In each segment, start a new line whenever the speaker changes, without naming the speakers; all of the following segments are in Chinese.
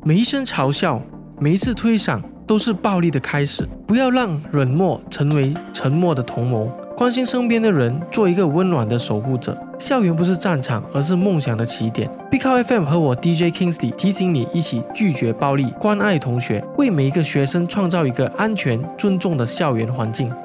每一声嘲笑，每一次推搡都是暴力的开始。不要让冷漠成为沉默的同谋，关心身边的人，做一个温暖的守护者。校园不是战场，而是梦想的起点。Big Cow FM 和我 DJ Kingsley 提醒你，一起拒绝暴力，关爱同学，为每一个学生创造一个安全、尊重的校园环境。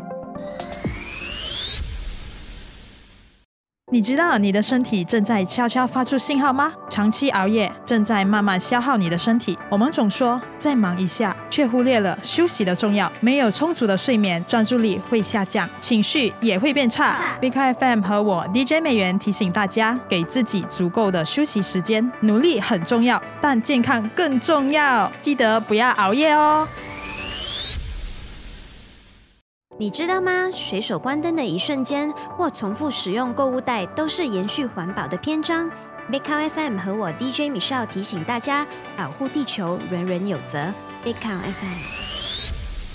你知道你的身体正在悄悄发出信号吗？长期熬夜正在慢慢消耗你的身体。我们总说再忙一下，却忽略了休息的重要。没有充足的睡眠，专注力会下降，情绪也会变差。Big FM 和我 DJ 美元提醒大家，给自己足够的休息时间。努力很重要，但健康更重要。记得不要熬夜哦。
你知道吗？随手关灯的一瞬间，或重复使用购物袋，都是延续环保的篇章。Big Cow FM 和我 DJ Michelle 提醒大家，保护地球，人人有责。Big Cow FM。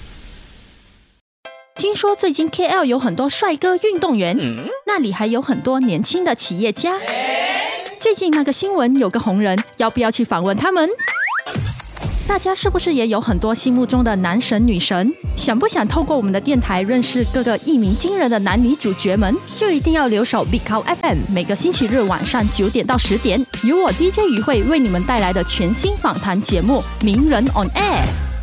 听说最近 KL 有很多帅哥运动员，那里还有很多年轻的企业家。最近那个新闻有个红人，要不要去访问他们？大家是不是也有很多心目中的男神女神？想不想透过我们的电台认识各个一鸣惊人的男女主角们？就一定要留守 Big Cow FM， 每个星期日晚上9点到10点，由我 DJ 于慧为你们带来的全新访谈节目《名人 on Air》。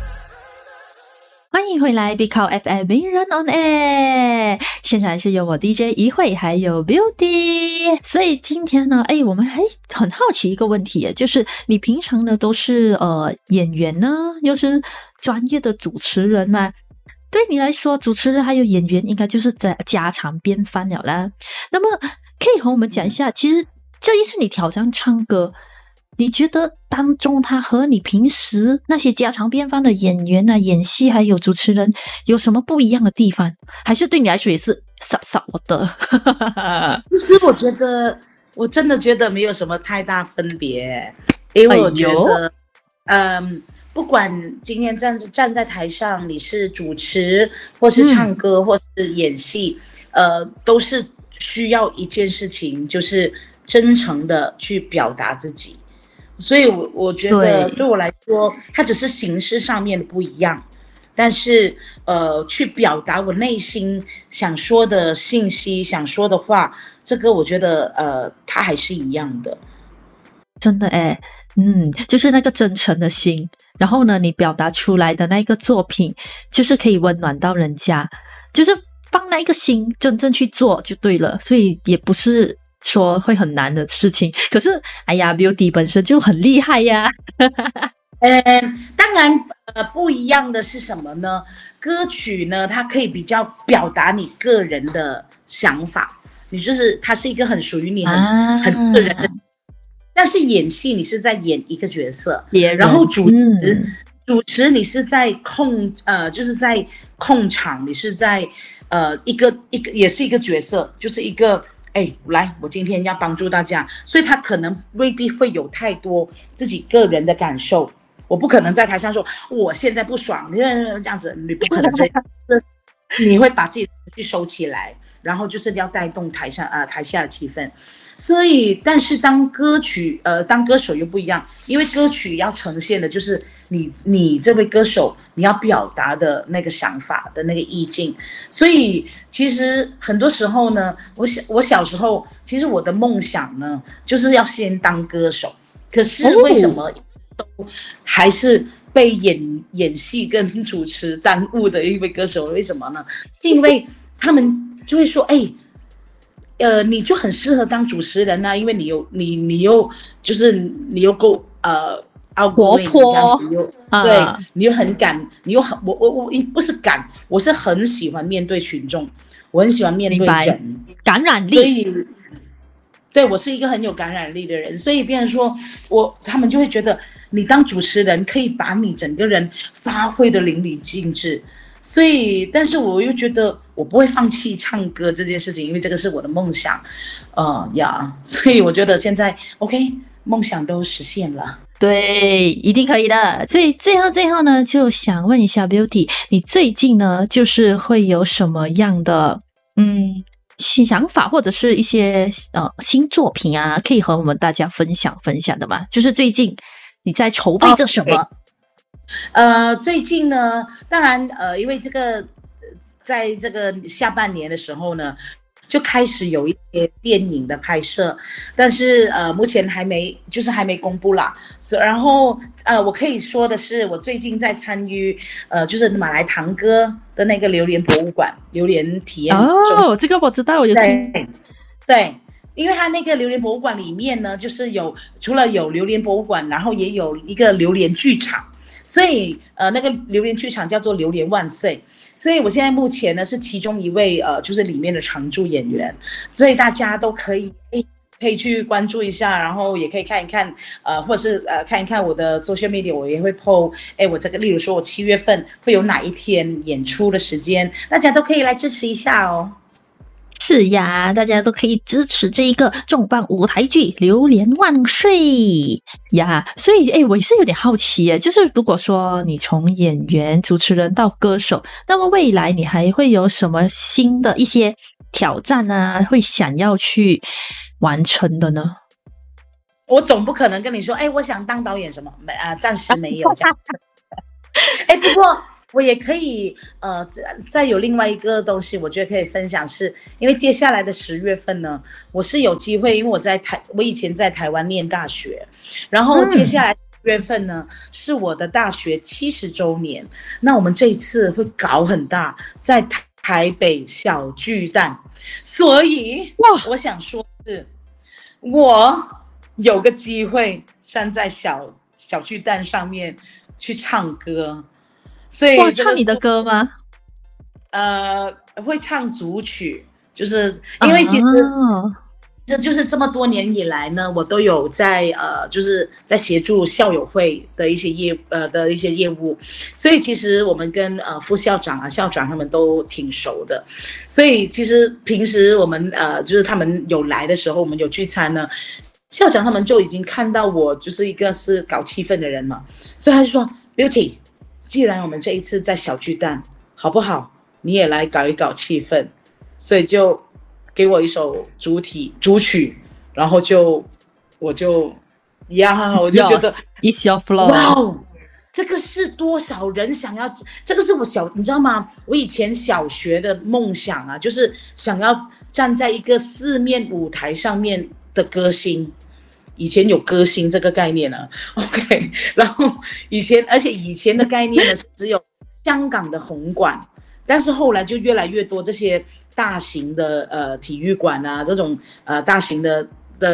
欢迎回来 Big Cow FM 名人 on Air， 现场是有我 DJ 一慧还有 Beauty。 所以今天呢我们还很好奇一个问题，就是你平常呢都是演员呢，又是专业的主持人嘛，对你来说主持人还有演员应该就是家常便饭了啦。那么可以和我们讲一下，其实这一次你挑战唱歌，你觉得当中他和你平时那些家常便饭的演员啊、演戏还有主持人有什么不一样的地方？还是对你来说也是少的？
其实我真的觉得没有什么太大分别，因为我觉得不管今天站在台上你是主持或是唱歌或是演戏，都是需要一件事情，就是真诚的去表达自己。所以我觉得对我来说，它只是形式上面的不一样，但是去表达我内心想说的信息、想说的话，这个我觉得它还是一样的。
真的就是那个真诚的心，然后呢，你表达出来的那个作品，就是可以温暖到人家，就是放那一个心真正去做就对了。所以也不是说会很难的事情，可是Beauty 本身就很厉害呀。
当然不一样的是什么呢？歌曲呢，它可以比较表达你个人的想法，你就是它是一个很属于你很个人的。但是演戏你是在演一个角色，然后主持你是在就是在控场，你是在一个也是一个角色，就是一个来，我今天要帮助大家，所以他可能未必会有太多自己个人的感受。我不可能在台上说我现在不爽，这样子你不可能这样，你会把自己的情绪收起来，然后就是要带动台下的气氛。所以，但是当歌手又不一样，因为歌曲要呈现的就是你这位歌手你要表达的那个想法的那个意境。所以其实很多时候呢，我小时候其实我的梦想呢就是要先当歌手，可是为什么都还是被演戏跟主持耽误的一位歌手？为什么呢？因为他们就会说你就很适合当主持人啊，因为你又够outgoing 这样子，对，你又很敢，你又很我不是敢，我是很喜欢面对群众，我很喜欢面对人，
感染力。
所以对，我是一个很有感染力的人，所以变成说他们就会觉得你当主持人可以把你整个人发挥的淋漓尽致。所以但是我又觉得我不会放弃唱歌这件事情，因为这个是我的梦想所以我觉得现在 OK， 梦想都实现了。
对，一定可以的。所以最后呢，就想问一下 Beauty， 你最近呢就是会有什么样的想法，或者是一些新作品啊，可以和我们大家分享的吗？就是最近你在筹备着什么？
最近呢，当然因为这个在这个下半年的时候呢，就开始有一些电影的拍摄，但是目前还没公布啦。然后我可以说的是，我最近在参与就是马来堂哥的那个榴莲博物馆榴莲体验
哦，这个我知道，我有听。
对。因为它那个榴莲博物馆里面呢，就是除了有榴莲博物馆，然后也有一个榴莲剧场，所以那个榴莲剧场叫做榴莲万岁。所以我现在目前呢是其中一位就是里面的常驻演员，所以大家都可以去关注一下，然后也可以看一看或者是看一看我的 social media， 我也会 po 我这个例如说我7月份会有哪一天演出的时间，大家都可以来支持一下哦。
是呀，大家都可以支持这一个重磅舞台剧《榴莲万岁》呀。所以我也是有点好奇耶，就是如果说你从演员、主持人到歌手，那么未来你还会有什么新的一些挑战啊，会想要去完成的呢？
我总不可能跟你说我想当导演什么，暂时没有这样不过我也可以再有另外一个东西，我觉得可以分享，是因为接下来的10月份呢，我是有机会，因为我以前在台湾念大学，然后接下来10月份呢是我的大学70周年，那我们这一次会搞很大，在台北小巨蛋，所以我想说是我有个机会站在小巨蛋上面去唱歌。所以
唱你的歌吗？
会唱主曲，就是因为其实这就是这么多年以来呢，我都有在就是在协助校友会的一些业务，所以其实我们跟副校长校长他们都挺熟的，所以其实平时我们就是他们有来的时候，我们有聚餐呢，校长他们就已经看到我就是一个是搞气氛的人嘛，所以他就说 Beauty。既然我们这一次在小巨蛋，好不好？你也来搞一搞气氛，所以就给我一首主曲，然后我就觉得
It's your flow。
哇，这个是多少人想要？这个是你知道吗？我以前小学的梦想啊，就是想要站在一个4面舞台上面的歌星。以前有歌星这个概念了 ，OK， 然后以前的概念呢是只有香港的红馆，但是后来就越来越多这些大型的体育馆啊，这种大型的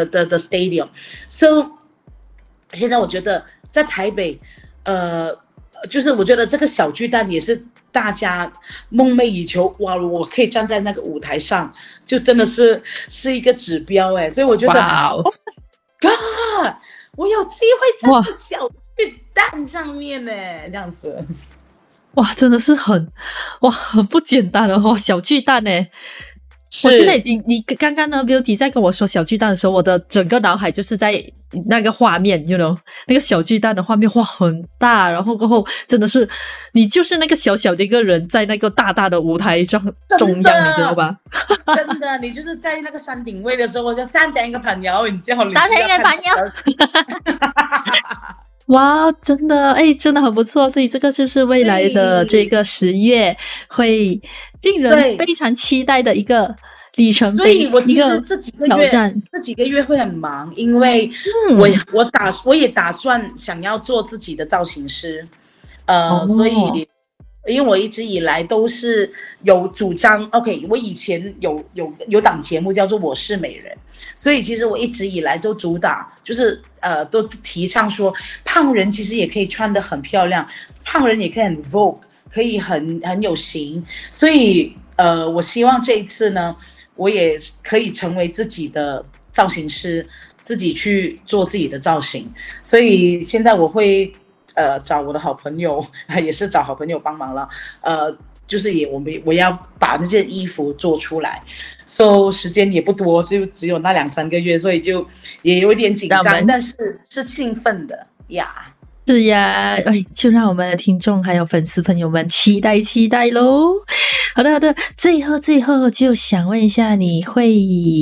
stadium，so 现在我觉得在台北就是我觉得这个小巨蛋也是大家梦寐以求，哇！我可以站在那个舞台上，就真的是一个指标所以我觉得。
Wow.
God， 我有机会站在小巨蛋上面呢，这样子，
哇，真的是很不简单了小巨蛋呢。我现在已经，你刚刚呢 Beauty 在跟我说小巨蛋的时候，我的整个脑海就是在那个画面 you know， 那个小巨蛋的画面，哇，很大，然后过后真的是你就是那个小小的一个人在那个大大的舞台中央，你知道吧？
真的，你就是在那个山頂位的時候，我就山頂嘅朋友，然之後
山頂嘅朋友。哇，真的真的很不错，所以这个就是未来的这个10月会令人非常期待的一个里程碑。所以
我其实这几个月会很忙，因为我也打算想要做自己的造型师，所以因为我一直以来都是有主张 ，OK， 我以前有档节目叫做《我是美人》，所以其实我一直以来都主打就是都提倡说，胖人其实也可以穿得很漂亮，胖人也可以很 Vogue， 可以很有型，所以我希望这一次呢，我也可以成为自己的造型师，自己去做自己的造型，所以现在我会。找我的好朋友，也是找好朋友帮忙了。就是我要把那件衣服做出来，so 时间也不多，就只有那2-3个月，所以就也有一点紧张，但是兴奋的呀。
是呀，就让我们的听众还有粉丝朋友们期待咯。好的，最后就想问一下，你会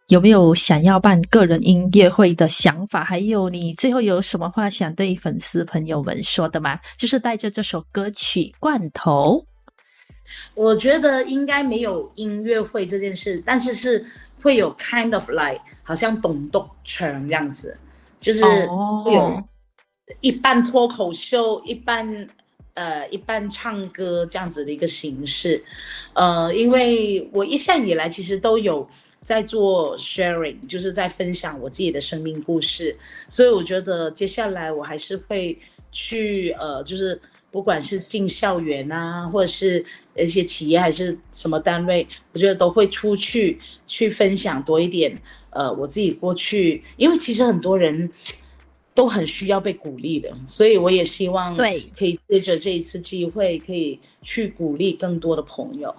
有没有想要办个人音乐会的想法？还有你最后有什么话想对粉丝朋友们说的吗？就是带着这首歌曲《罐头》。
我觉得应该没有音乐会这件事，但是会有 kind of like 好像董栋城这样子，就是会有一半脱口秀，一半唱歌这样子的一个形式。因为我一向以来其实都有在做 sharing， 就是在分享我自己的生命故事，所以我觉得接下来我还是会去就是不管是进校园啊，或者是一些企业还是什么单位，我觉得都会出去分享多一点我自己过去，因为其实很多人都很需要被鼓励的，所以我也希望可以借着这一次机会可以去鼓励更多的朋友。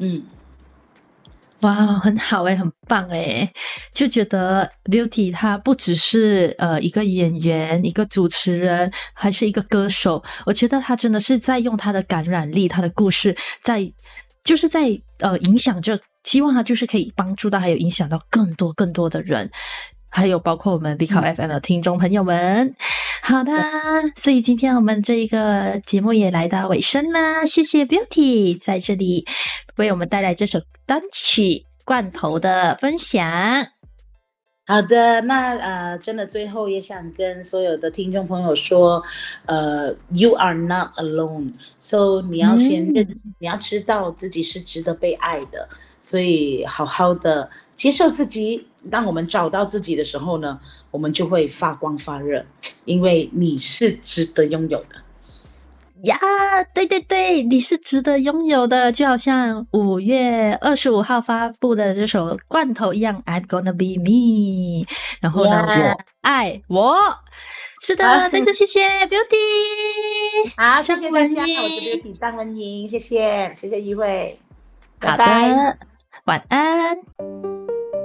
哇，很好欸，很棒欸，就觉得 Beauty 她不只是一个演员，一个主持人，还是一个歌手。我觉得她真的是在用她的感染力，她的故事在影响着，希望她就是可以帮助到还有影响到更多的人，还有包括我们 Bicao FM 的听众朋友们。好的，所以今天我们这一个节目也来到尾声啦，谢谢 Beauty 在这里为我们带来这首单曲《罐头》的分享。
好的，那真的最后也想跟所有的听众朋友说，You are not alone， so 你要你要知道自己是值得被爱的，所以好好的接受自己。当我们找到自己的时候呢，我们就会发光发热，因为你是值得拥有的。
呀，对对对，你是值得拥有的，就好像5月25号发布的这首《罐头》一样 ，I'm gonna be me。然后呢，我爱我。是的，再次谢谢 Beauty。
好，谢谢大家，我是 Beauty 张文莹，谢谢，谢谢一慧，拜拜，
晚安。